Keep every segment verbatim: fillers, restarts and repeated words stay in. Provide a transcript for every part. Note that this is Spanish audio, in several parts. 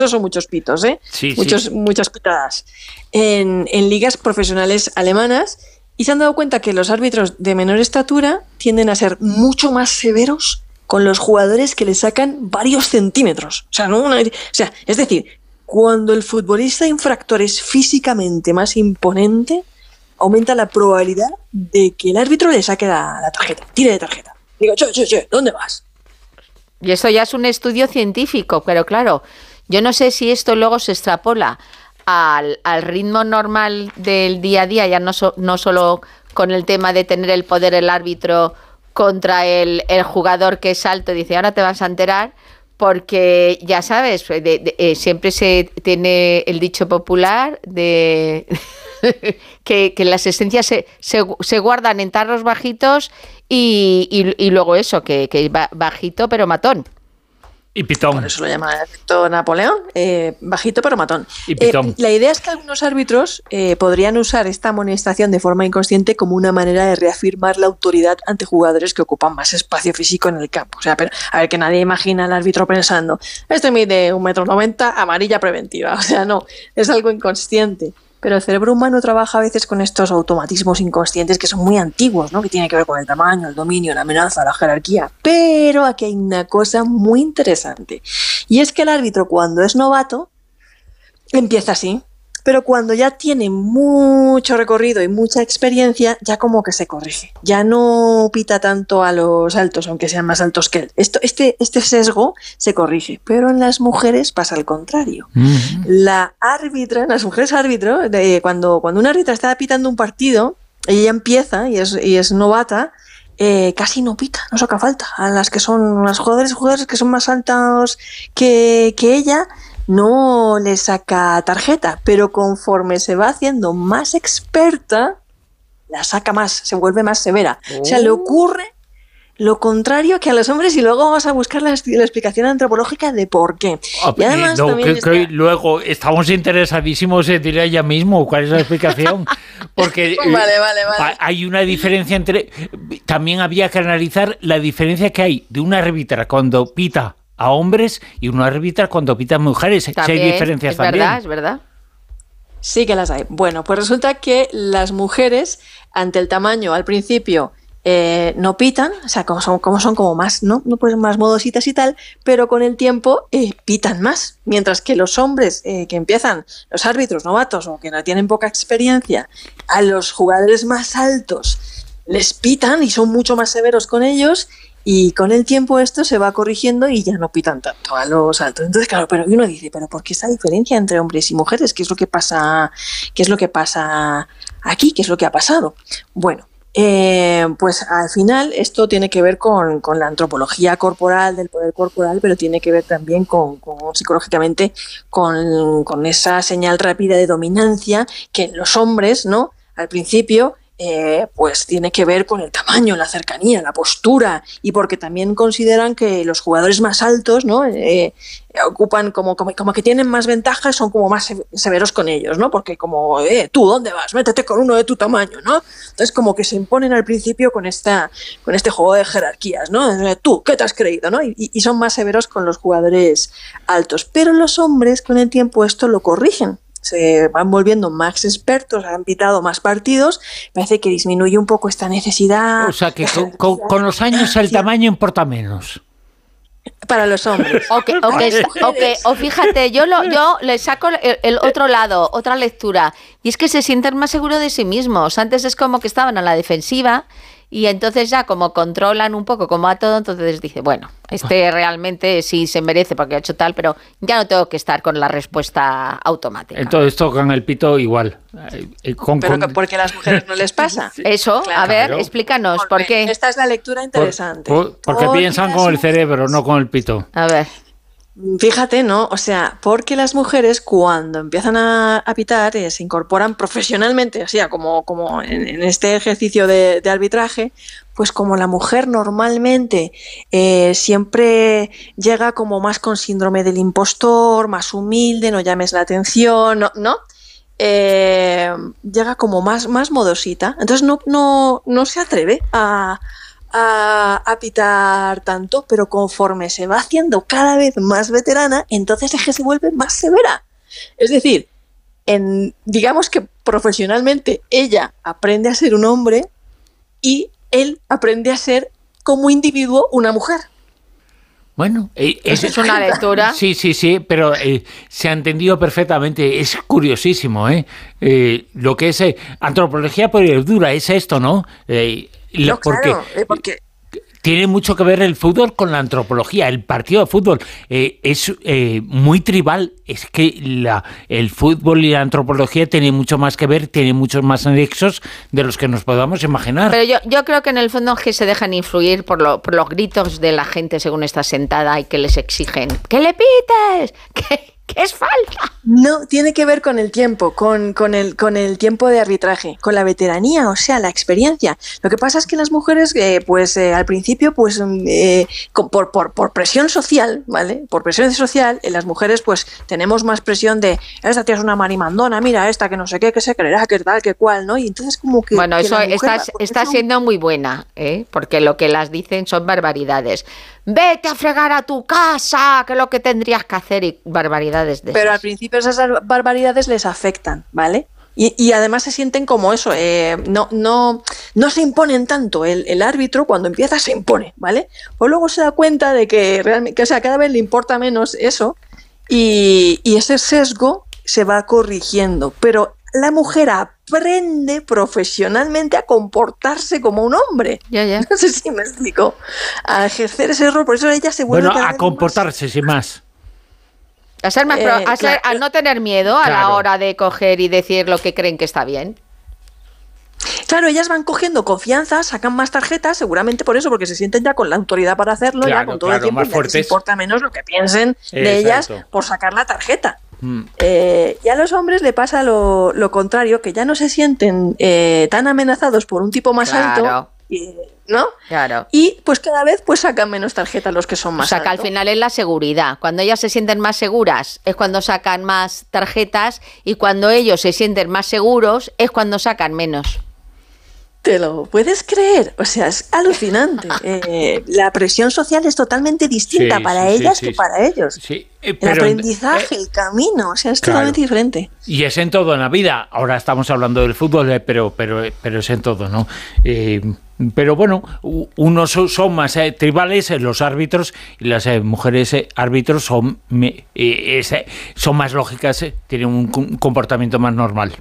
son muchos pitos, ¿eh? Sí, muchos, sí. Muchas pitadas. En, en ligas profesionales alemanas, y se han dado cuenta que los árbitros de menor estatura tienden a ser mucho más severos con los jugadores que le sacan varios centímetros. O sea, no una, o sea, es decir, cuando el futbolista infractor es físicamente más imponente, aumenta la probabilidad de que el árbitro le saque la, la tarjeta, tire de tarjeta. Digo, che, che, che, ¿dónde vas? Y esto ya es un estudio científico, pero claro, yo no sé si esto luego se extrapola al, al ritmo normal del día a día, ya no, so, no solo con el tema de tener el poder el árbitro contra el, el jugador que es alto, dice, ahora te vas a enterar, porque ya sabes, de, de, eh, siempre se tiene el dicho popular de que, que las esencias se, se, se guardan en tarros bajitos y, y, y luego eso, que, que bajito pero matón. Y pitón. Por eso lo llama el efecto Napoleón, eh, bajito pero matón. Y pitón. Eh, la idea es que algunos árbitros eh, podrían usar esta amonestación de forma inconsciente como una manera de reafirmar la autoridad ante jugadores que ocupan más espacio físico en el campo. O sea, pero, a ver, que nadie imagina al árbitro pensando, este mide un metro noventa, amarilla preventiva. O sea, no, es algo inconsciente. Pero el cerebro humano trabaja a veces con estos automatismos inconscientes que son muy antiguos, ¿no? Que tiene que ver con el tamaño, el dominio, la amenaza, la jerarquía. Pero aquí hay una cosa muy interesante. Y es que el árbitro, cuando es novato, empieza así. Pero cuando ya tiene mucho recorrido y mucha experiencia, ya como que se corrige. Ya no pita tanto a los altos, aunque sean más altos que él. Esto, este, este sesgo se corrige. Pero en las mujeres pasa al contrario. Mm-hmm. La árbitra, las mujeres árbitro, de, cuando, cuando una árbitra está pitando un partido, ella empieza y es, y es novata, eh, casi no pita, no saca falta. A las que son las jugadores jugadores que son más altos que, que ella, no le saca tarjeta, pero conforme se va haciendo más experta, la saca más, se vuelve más severa. Oh. O sea, le ocurre lo contrario que a los hombres y luego vamos a buscar la, la explicación antropológica de por qué. Oh, y además no, también que, está... que luego estamos interesadísimos en diré ella mismo cuál es la explicación, porque vale, vale, vale. hay una diferencia entre... También había que analizar la diferencia que hay de una árbitra cuando pita a hombres y una árbitra cuando pitan mujeres. También, si hay diferencias es también. Verdad, es verdad. Sí que las hay. Bueno, pues resulta que las mujeres, ante el tamaño al principio, eh, no pitan, o sea, como son, como son como más, ¿no? No pues más modositas y tal, pero con el tiempo eh, pitan más. Mientras que los hombres eh, que empiezan, los árbitros novatos o que no tienen poca experiencia, a los jugadores más altos les pitan y son mucho más severos con ellos. Y con el tiempo esto se va corrigiendo y ya no pitan tanto a los altos. Entonces, claro, pero uno dice, ¿pero por qué esa diferencia entre hombres y mujeres? ¿Qué es lo que pasa, qué es lo que pasa aquí? ¿Qué es lo que ha pasado? Bueno, eh, pues al final esto tiene que ver con, con la antropología corporal, del poder corporal, pero tiene que ver también con, con psicológicamente con, con esa señal rápida de dominancia que en los hombres, ¿no? Al principio... Eh, pues tiene que ver con el tamaño, la cercanía, la postura y porque también consideran que los jugadores más altos, ¿no? Eh, ocupan como, como, como que tienen más ventajas, son como más severos con ellos, ¿no? Porque como, eh, tú, ¿dónde vas? Métete con uno de tu tamaño, ¿no? Entonces como que se imponen al principio con esta, con este juego de jerarquías, ¿no? Tú, ¿qué te has creído? ¿No? Y, y son más severos con los jugadores altos. Pero los hombres con el tiempo esto lo corrigen. Se van volviendo más expertos, han pitado más partidos, parece que disminuye un poco esta necesidad. O sea que con, con, con los años el tamaño importa menos. Para los hombres. O, que, o, que, o, que, o fíjate, yo, lo, yo le saco el, el otro lado, otra lectura, y es que se sienten más seguros de sí mismos. Antes es como que estaban a la defensiva y entonces ya como controlan un poco como a todo, entonces dice, bueno, este realmente sí se merece porque ha hecho tal, pero ya no tengo que estar con la respuesta automática. Entonces tocan el pito igual. Eh, con, pero con... ¿por qué a las mujeres no les pasa? Eso, claro. A ver, Claro. explícanos, Porque ¿por qué? Esta es la lectura interesante. Por, por, porque porque piensan con el cerebro, no con el pito. A ver. Fíjate, ¿no? O sea, porque las mujeres cuando empiezan a, a pitar eh, se incorporan profesionalmente, o sea, como, como en, en este ejercicio de, de arbitraje, pues como la mujer normalmente eh, siempre llega como más con síndrome del impostor, más humilde, no llames la atención, ¿no? ¿no? Eh, llega como más, más modosita, entonces no, no, no se atreve a... a, a pitar tanto, pero conforme se va haciendo cada vez más veterana, entonces es que se vuelve más severa. Es decir, en, digamos que profesionalmente ella aprende a ser un hombre y él aprende a ser como individuo una mujer. Bueno, eh, eso es una lectura. Sí, sí, sí, pero eh, se ha entendido perfectamente. Es curiosísimo, ¿eh? eh lo que es eh, antropología pura es esto, ¿no? Eh, no, porque, claro, eh, porque tiene mucho que ver el fútbol con la antropología. El partido de fútbol eh, es eh, muy tribal. Es que la, el fútbol y la antropología tienen mucho más que ver, tienen muchos más anexos de los que nos podamos imaginar. Pero yo, yo creo que en el fondo es que se dejan influir por, lo, por los gritos de la gente según está sentada y que les exigen ¡que le pites! ¡Que, que es falta! No, tiene que ver con el tiempo, con, con, el, con el tiempo de arbitraje, con la veteranía, o sea, la experiencia. Lo que pasa es que las mujeres, eh, pues eh, al principio, pues eh, con, por, por, por presión social, ¿vale? Por presión social, eh, las mujeres pues tenemos más presión de esta tía es una marimandona, mira esta que no sé qué, que se creerá, que tal, que cual, ¿no? Y entonces como que... Bueno, que eso mujer, está, pues, está eso... siendo muy buena, ¿eh? Porque lo que las dicen son barbaridades. Vete a fregar a tu casa, que es lo que tendrías que hacer, y barbaridades de Pero esas. al principio esas barbaridades les afectan, ¿vale? Y, y además se sienten como eso, eh, no, no, no se imponen tanto. El, el árbitro cuando empieza se impone, ¿vale? Pues luego se da cuenta de que realmente, que, o sea, cada vez le importa menos eso y, y ese sesgo se va corrigiendo. Pero la mujer aprende profesionalmente a comportarse como un hombre. Ya, ya. No sé si me explico. A ejercer ese rol, por eso ella se vuelve Bueno, cada a vez comportarse, más... sin más. A, ser más pro, Eh, a, ser, claro. a no tener miedo a Claro. la hora de coger y decir lo que creen que está bien. Claro, ellas van cogiendo confianza, sacan más tarjetas, seguramente por eso, porque se sienten ya con la autoridad para hacerlo, Claro, ya con todo claro, el tiempo, más y les fuertes. importa menos lo que piensen de Exacto. ellas por sacar la tarjeta. Mm. Eh, y a los hombres le pasa lo, lo contrario, que ya no se sienten eh, tan amenazados por un tipo más Claro. alto, y- ¿no? Claro. Y pues cada vez pues sacan menos tarjetas los que son O más sea, que al altos. final es la seguridad. Cuando ellas se sienten más seguras es cuando sacan más tarjetas, y cuando ellos se sienten más seguros es cuando sacan menos. ¿Te lo puedes creer? O sea, es alucinante. Eh, la presión social es totalmente distinta Sí, para sí, sí, ellas sí, que sí. para ellos. Sí, eh, El pero, aprendizaje, eh, el camino, o sea, es claro. totalmente diferente. Y es en todo en la vida. Ahora estamos hablando del fútbol, eh, pero, pero, pero es en todo, ¿no? Eh, pero bueno, u- unos son, son más eh, tribales, eh, los árbitros, y las eh, mujeres eh, árbitros son, me- eh, es, eh, son más lógicas, eh, tienen un, un comportamiento más normal.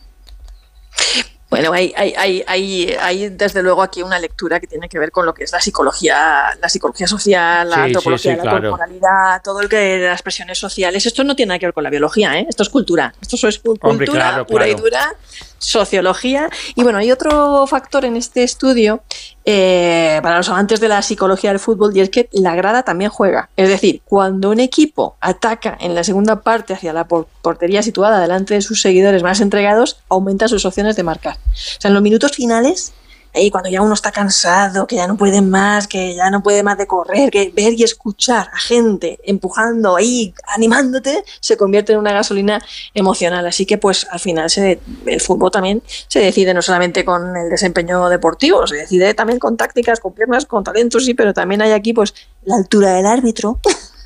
Bueno, hay, hay, hay, hay, hay desde luego aquí una lectura que tiene que ver con lo que es la psicología, la psicología social, la Sí, antropología, sí, sí, la claro. corporalidad, todo el que las presiones sociales. Esto no tiene nada que ver con la biología, ¿eh? Esto es cultura. Esto es cultura Hombre, claro, pura claro. y dura, sociología. Y bueno, hay otro factor en este estudio eh, para los amantes de la psicología del fútbol, y es que la grada también juega. Es decir, cuando un equipo ataca en la segunda parte hacia la por- portería situada delante de sus seguidores más entregados, aumenta sus opciones de marcar. O sea, en los minutos finales, ahí cuando ya uno está cansado, que ya no puede más, que ya no puede más de correr, que ver y escuchar a gente empujando ahí, animándote, se convierte en una gasolina emocional. Así que pues al final se, el fútbol también se decide no solamente con el desempeño deportivo, se decide también con tácticas, con piernas, con talentos, sí, pero también hay aquí pues la altura del árbitro,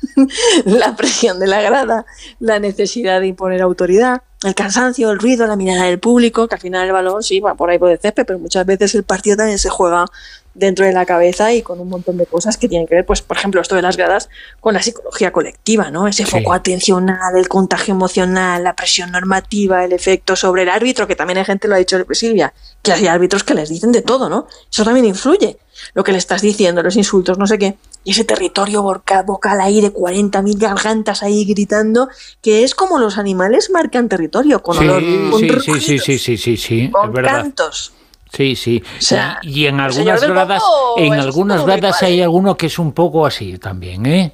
la presión de la grada, la necesidad de imponer autoridad, el cansancio, el ruido, la mirada del público, que al final el balón sí va por ahí por el césped, pero muchas veces el partido también se juega dentro de la cabeza y con un montón de cosas que tienen que ver, pues por ejemplo, esto de las gradas con la psicología colectiva, ¿no? Ese Sí. foco atencional, el contagio emocional, la presión normativa, el efecto sobre el árbitro, que también hay gente, lo ha dicho Silvia, que hay árbitros que les dicen de todo, ¿no? Eso también influye. Lo que le estás diciendo, los insultos, no sé qué, y ese territorio boca, vocal ahí de cuarenta mil gargantas ahí gritando, que es como los animales marcan territorio, con Sí, olor, con sí, sí, rugidos, sí, sí, sí, sí, sí, con es verdad. cantos. Sí, sí. O sea, y, y en el señor algunas del gradas, Bombo, en eso es algunas como gradas gripal, hay ¿eh? alguno que es un poco así también, ¿eh?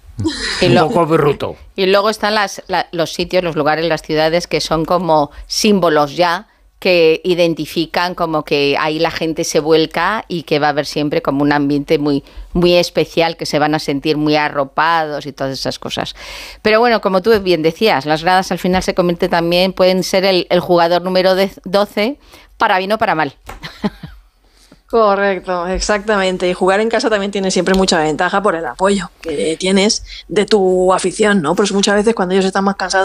Y Un lo- poco berruto. Y luego están las, la- los sitios, los lugares, las ciudades que son como símbolos ya, que identifican como que ahí la gente se vuelca y que va a haber siempre como un ambiente muy, muy especial, que se van a sentir muy arropados y todas esas cosas. Pero bueno, como tú bien decías, las gradas al final se convierten también, pueden ser el, el jugador número de- doce, para bien o para mal. Correcto, exactamente. Y jugar en casa también tiene siempre mucha ventaja por el apoyo que tienes de tu afición, ¿no? Pues muchas veces cuando ellos están más cansados